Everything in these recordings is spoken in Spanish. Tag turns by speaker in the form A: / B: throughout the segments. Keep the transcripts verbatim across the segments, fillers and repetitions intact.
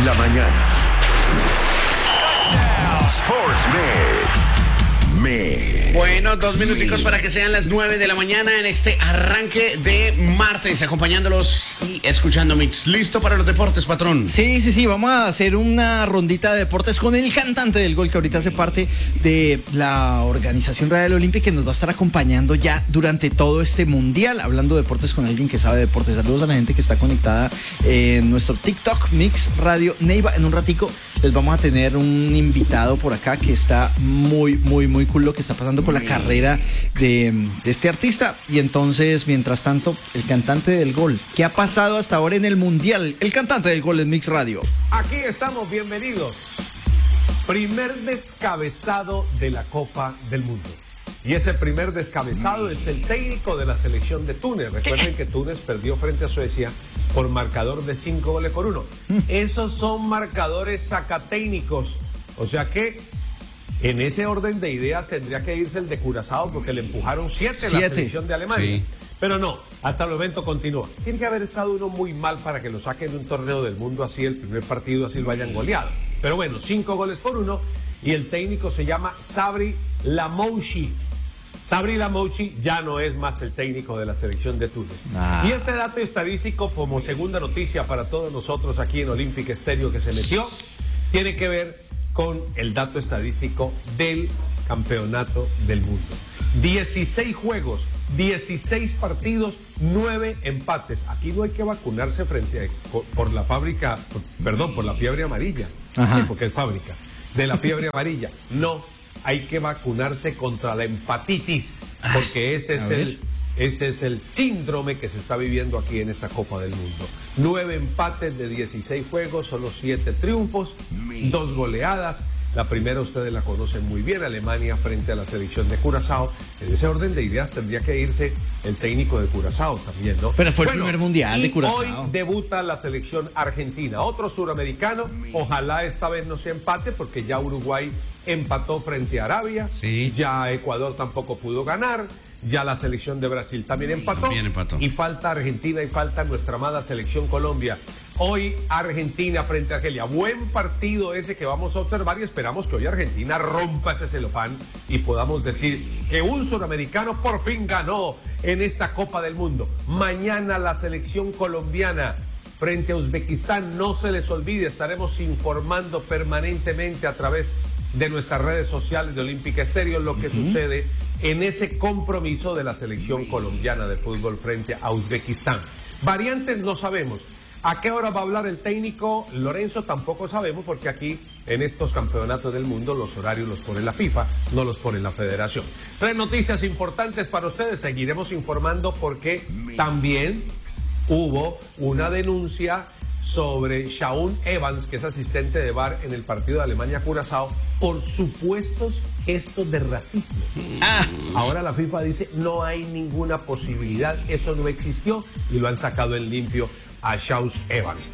A: la mañana. Sports Mix. Mix.
B: Bueno, dos minuticos para que sean las nueve de la mañana en este arranque de martes, acompañándolos y escuchando Mix. ¿Listo para los deportes, patrón?
C: Sí, sí, sí, vamos a hacer una rondita de deportes con el cantante del gol, que ahorita hace parte de la organización Radial Olímpica, que nos va a estar acompañando ya durante todo este mundial, hablando de deportes con alguien que sabe de deportes. Saludos a la gente que está conectada en nuestro TikTok, Mix Radio Neiva. En un ratico les vamos a tener un invitado por acá que está muy, muy, muy cool lo que está pasando con la carrera de, de este artista. Y entonces, mientras tanto, el cantante del gol, ¿qué ha pasado hasta ahora en el mundial? El cantante del gol en Mix Radio.
D: Aquí estamos, bienvenidos. Primer descabezado de la Copa del Mundo. Y ese primer descabezado es el técnico de la selección de Túnez. Recuerden que Túnez perdió frente a Suecia por marcador de cinco goles por uno. Esos son marcadores sacatécnicos. O sea que en ese orden de ideas tendría que irse el de Curazao, porque le empujaron siete, siete. la selección de Alemania. Sí. Pero no, hasta el momento continúa. Tiene que haber estado uno muy mal para que lo saquen de un torneo del mundo así, el primer partido así lo hayan goleado. Pero bueno, cinco goles por uno, y el técnico se llama Sabri Lamouchi. Sabri Lamouchi ya no es más el técnico de la selección de Túnez. Ah. Y este dato estadístico, como segunda noticia para todos nosotros aquí en Olímpica Estéreo que se metió, tiene que ver con el dato estadístico del campeonato del mundo. dieciséis juegos, dieciséis partidos, nueve empates. Aquí no hay que vacunarse frente a, por, por la fábrica, por, perdón, por la fiebre amarilla, sí, porque es fábrica, de la fiebre amarilla. No, hay que vacunarse contra la empatitis, porque ese es el... Ese es el síndrome que se está viviendo aquí en esta Copa del Mundo. Nueve empates de dieciséis juegos, solo siete triunfos, dos goleadas. La primera ustedes la conocen muy bien, Alemania frente a la selección de Curazao. En ese orden de ideas tendría que irse el técnico de Curazao también, ¿no?
C: Pero fue
D: bueno,
C: el primer mundial de Curazao.
D: Hoy debuta la selección argentina, otro suramericano. Ojalá esta vez no se empate, porque ya Uruguay empató frente a Arabia, sí. Ya Ecuador tampoco pudo ganar, ya la selección de Brasil también empató,
B: también empató.
D: Y falta Argentina y falta nuestra amada selección Colombia. Hoy Argentina frente a Argelia, buen partido ese que vamos a observar, y esperamos que hoy Argentina rompa ese celofán y podamos decir que un suramericano por fin ganó en esta Copa del Mundo. Mañana la selección colombiana frente a Uzbekistán, no se les olvide, estaremos informando permanentemente a través de nuestras redes sociales de Olímpica Estéreo lo que uh-huh. sucede en ese compromiso de la selección colombiana de fútbol frente a Uzbekistán. Variantes no sabemos. ¿A qué hora va a hablar el técnico Lorenzo? Tampoco sabemos, porque aquí en estos campeonatos del mundo los horarios los pone la FIFA, no los pone la Federación. Tres noticias importantes para ustedes, seguiremos informando porque también hubo una denuncia sobre Shaun Evans, que es asistente de V A R en el partido de Alemania-Curazao, por supuestos gestos de racismo. Ah, ahora la FIFA dice no hay ninguna posibilidad, eso no existió, y lo han sacado en limpio a Shaun Evans.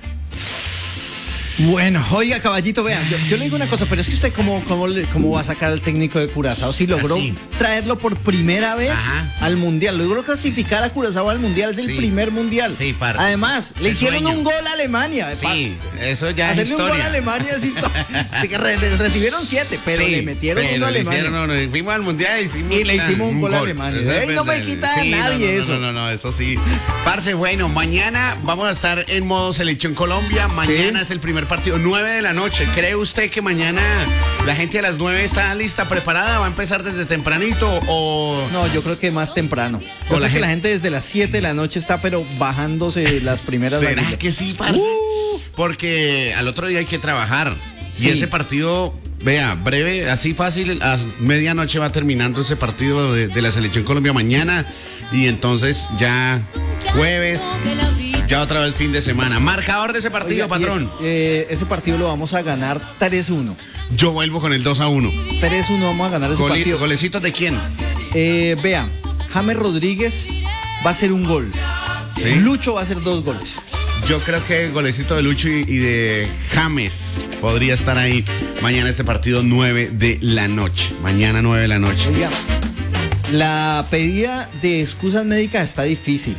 C: Bueno, oiga, caballito, vea, yo, yo le digo una cosa, pero es que usted cómo, cómo, cómo va a sacar al técnico de Curazao si logró Así. traerlo por primera vez Ajá. al mundial, logró clasificar a Curazao al mundial, es el sí. primer mundial. Sí, Además, le el hicieron sueño. un gol a Alemania.
B: Sí, eso ya
C: Hacerle
B: es historia.
C: un gol a Alemania es historia. Así que re, les recibieron siete, pero sí, le metieron pero uno a Alemania.
B: Hicieron, no, no, fuimos al mundial y, hicimos
C: y le hicimos un, un gol a Alemania.
B: Eso
C: Ey, no me quita a sí, nadie
B: no, no,
C: eso.
B: No, no, no, eso sí. Parce, bueno, mañana vamos a estar en modo Selección Colombia. Mañana ¿Sí? es el primer partido, nueve de la noche. ¿Cree usted que mañana la gente a las nueve está lista, preparada? ¿Va a empezar desde tempranito o...?
C: No, yo creo que más temprano. Yo creo la que gente... la gente desde las siete de la noche está, pero bajándose las primeras...
B: ¿Será varillas. que sí, parce? Uh. Porque al otro día hay que trabajar. Sí. Y ese partido, vea, breve, así fácil, a medianoche va terminando ese partido de, de la Selección Colombia mañana. Y entonces ya jueves... Ya otra vez fin de semana. Marcador de ese partido, Oiga, patrón.
C: Es, eh, ese partido lo vamos a ganar tres uno.
B: Yo vuelvo con el dos a uno.
C: tres uno vamos a ganar ese
B: Goli,
C: partido.
B: ¿Golecitos de quién?
C: Eh, vea, James Rodríguez va a hacer un gol. ¿Sí? Lucho va a hacer dos goles.
B: Yo creo que el golecito de Lucho y, y de James podría estar ahí mañana este partido nueve de la noche. Mañana nueve de la noche.
C: Oiga, la pedida de excusas médicas está difícil.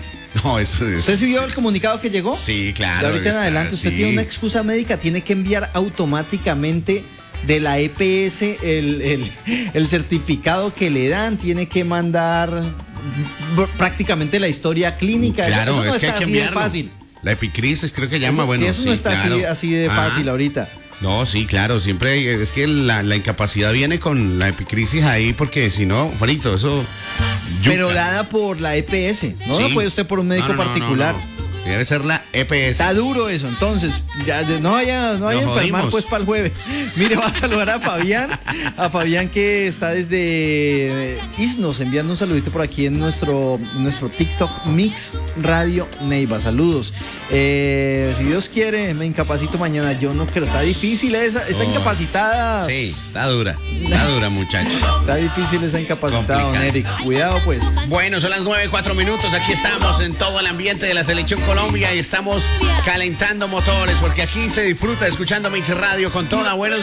B: No, eso es.
C: ¿Usted sí vio el comunicado que llegó?
B: Sí, claro.
C: De ahorita en
B: está,
C: adelante usted
B: sí.
C: tiene una excusa médica, tiene que enviar automáticamente de la E P S el, el, el certificado que le dan, tiene que mandar prácticamente la historia clínica.
B: Claro,
C: eso no
B: es que
C: está
B: hay que
C: así de
B: enviarlo.
C: fácil.
B: La epicrisis creo que llama,
C: Eso-
B: bueno.
C: sí, eso no
B: sí,
C: está
B: claro.
C: así, así de
B: Ajá.
C: fácil ahorita.
B: No, sí, claro, siempre hay- es que la, la incapacidad viene con la epicrisis ahí, porque si no, frito, eso.
C: Pero
B: yuca.
C: dada por la E P S, no
B: Sí.
C: lo puede usted por un médico
B: No, no, no,
C: particular.
B: no, no. Debe ser la E P S.
C: Está duro eso, entonces, ya, ya, no vaya, no vaya a
B: Nos
C: enfermar
B: jodimos.
C: pues para el jueves. Mire, va a saludar a Fabián, a Fabián que está desde Isnos, enviando un saludito por aquí en nuestro, en nuestro TikTok Mix Radio Neiva. Saludos. Eh, si Dios quiere, me incapacito mañana. Yo no creo, está difícil esa, esa
B: Oh.
C: incapacitada.
B: Sí, está dura. Está dura, muchacho.
C: Está difícil esa incapacitada, don
B: Complicado.
C: Eric. Cuidado pues.
B: Bueno, son las nueve, cuatro minutos. Aquí estamos en todo el ambiente de la Selección Colombia y estamos calentando motores porque aquí se disfruta escuchando Mix Radio con toda. Buenos